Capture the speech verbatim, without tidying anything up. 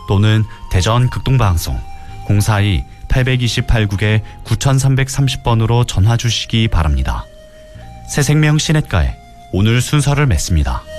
또는 대전 극동방송 공사이 팔이팔 국에 구삼삼삼 번으로 전화 주시기 바랍니다. 새생명 시냇가에 오늘 순서를 맺습니다.